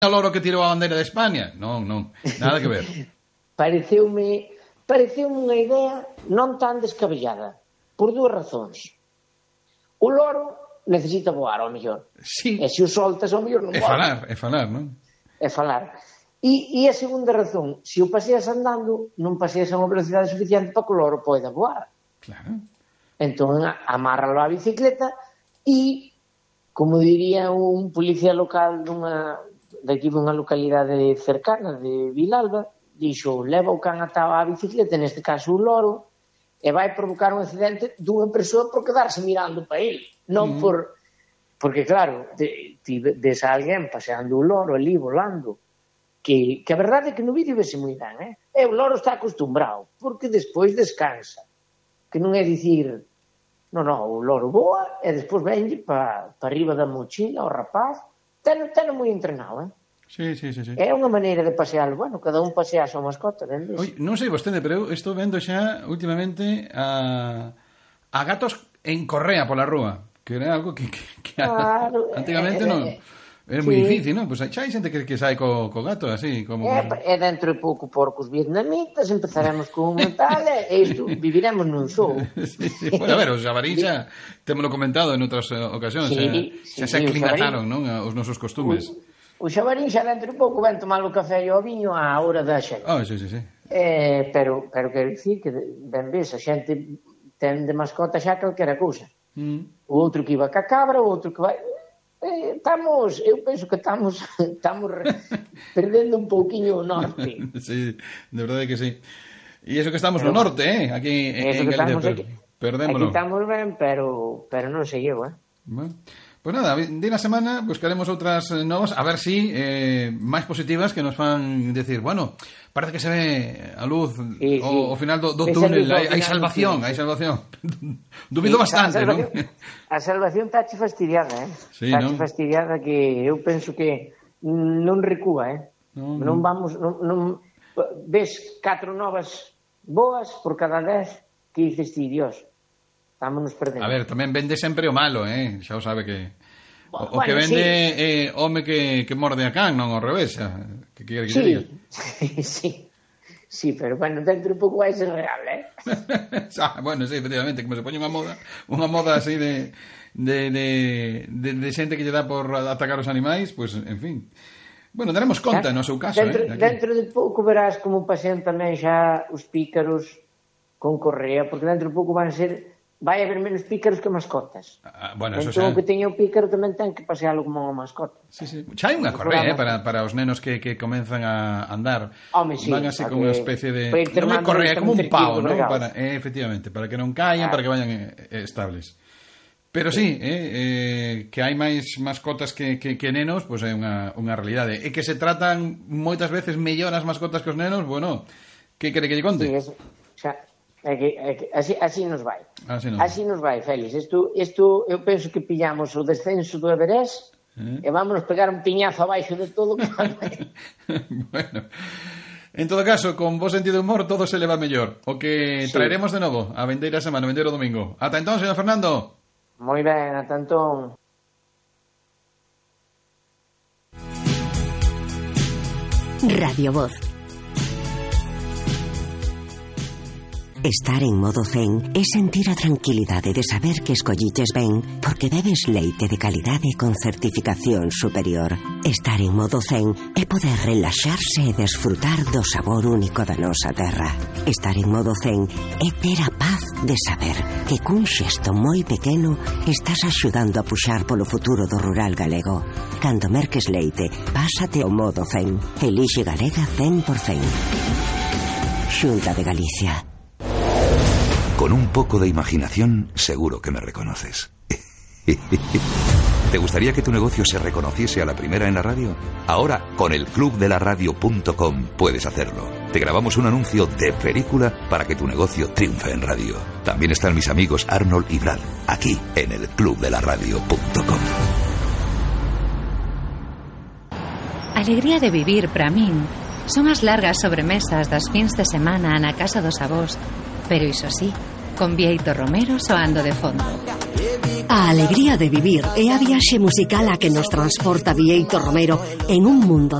o loro que tirou a bandeira de España. Non, nada que ver. Pareceume unha idea non tan descabellada, por dúas razóns. O loro necesita voar, ao mellor. Sí. E se o soltas, ao mellor non voa. É falar, non? É falar. E a segunda razón, se o paseas andando, non paseas a unha velocidade suficiente para que o loro poida voar. Claro. Entón, amárralo á bicicleta e, como diría un policía local daqui dunha localidade cercana de Vilalba, dixo, leva o can atado á bicicleta, neste caso o loro, e vai provocar un accidente dunha persoa por quedarse mirando para ele, non por... Porque, claro, ves a alguén paseando o loro ali, volando, que a verdade é que no vídeo vese moi ben, e o loro está acostumbrado, porque despois descansa, que non é dicir, non, o loro voa, e despois venlle para arriba da mochila, o rapaz, teno moi entrenado, Sí. É unha maneira de pasear, bueno, cada un pasea a súa mascota, vendes? Oi, non sei vostede, pero eu estou vendo xa últimamente a gatos en correa pola rúa, que era algo que claro, antigamente non era moi difícil, non? Pois xa hai xente que sai co gato así, como e dentro de pouco porcos vietnamitas, empezaremos con un tal e isto viviremos nun show. Sí. Bueno, a ver, os xabarín xa témolo comentado en outras ocasións, xa se aclimataron, non, aos nosos costumes. O xabarín xa dentro de pouco ven tomar o café e o viño á hora da xente. Sí. Pero quero dicir que ben ves, a xente ten de mascota xa calquera cousa. O outro que iba ca cabra, o outro que vai... eu penso que estamos perdendo un pouquiño o norte. Sí, de verdade que sí. E eso que estamos no norte, aquí en Galicia, perdémolo. Aquí estamos ben, pero non sei eu, Bueno. Pues nada, de la semana buscaremos outras novas, a ver si máis positivas que nos fan decir, bueno, parece que se ve a luz ao final do túnel, hai salvación. Dubido bastante, non? A salvación está che fastidiada, Sí, está che fastidiada, que eu penso que non recúa, Non vamos, ves 4 novas boas por cada 10 que dices ti, Dios. Estámonos perdendo. A ver, tamén vende sempre o malo, xa o sabe que o que vende é home que morde a can, non ao revés, que quere que diga. Sí, pero bueno, dentro un pouco vai ser real, Bueno, sí, efectivamente, como se pone unha moda así de xente que lle dá por atacar os animais, pues, en fin. Bueno, daremos conta no seu caso, Dentro de pouco verás como pasean tamén xa os pícaros con correa, porque dentro de pouco vai haber menos pícaros que mascotas. Bueno, eso entón, o que teña o pícaro tamén ten que pasealo como unha mascota. Sí. Xa hai unha correa, para os nenos que comenzan a andar. Van así como unha especie de... Non é correa, como un pau, non? Efectivamente, para que non caian, para que vayan estables. Pero sí, que hai máis mascotas que nenos, pois é unha realidade. E que se tratan moitas veces mellor as mascotas que os nenos, bueno, que quere que lle conte? Sí, xa... Así nos vai. Así nos vai, Félix. Isto eu penso que pillamos o descenso do Everest e vámonos pegar un piñazo abaixo de todo. Bueno, en todo caso, con bo sentido de humor todo se le va mellor. O que traeremos de novo a vendeira semana, vendeiro domingo. Ata entón, señor Fernando. Moi ben, ata entón. Radio Voz. Estar en modo zen é sentir a tranquilidade de saber que escolliches ben porque bebes leite de calidade con certificación superior. Estar en modo zen é poder relaxarse e desfrutar do sabor único da nosa terra. Estar en modo zen é ter a paz de saber que cun xesto moi pequeno estás axudando a puxar polo futuro do rural galego. Cando merques leite, pásate ao modo zen. Elixe Galega 100%. Xunta de Galicia. Con un poco de imaginación, seguro que me reconoces. ¿Te gustaría que tu negocio se reconociese a la primera en la radio? Ahora, con el clubdelaradio.com puedes hacerlo. Te grabamos un anuncio de película para que tu negocio triunfe en radio. También están mis amigos Arnold y Brad, aquí en el clubdelaradio.com. Alegría de vivir para min son as largas sobremesas das fins de semana na casa dos avós, pero iso sí, con Bieito Romero soando de fondo. A alegría de vivir é a viaxe musical a que nos transporta Bieito Romero en un mundo